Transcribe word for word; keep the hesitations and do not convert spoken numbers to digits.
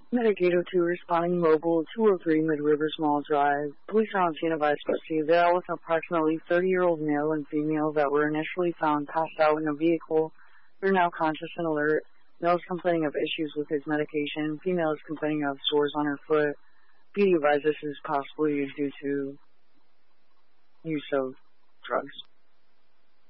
Medicato two responding mobile, two oh three Mid-Rivers Mall Drive. Police are on scene of Vice They are with an approximately thirty-year-old male and female that were initially found passed out in a vehicle. They're now conscious and alert. Male is complaining of issues with his medication. Female is complaining of sores on her foot. P D advised this is possibly due to use of drugs.